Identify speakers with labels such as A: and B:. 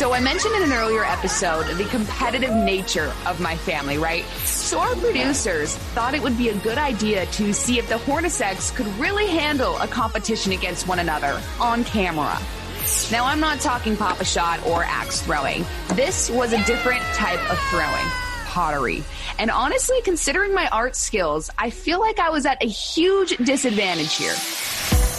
A: So I mentioned in an earlier episode the competitive nature of my family, right? So our producers thought it would be a good idea to see if the Hornaceks could really handle a competition against one another on camera. Now, I'm not talking Pop-A-Shot or axe throwing. This was a different type of throwing. Pottery. And honestly, considering my art skills, I feel like I was at a huge disadvantage here.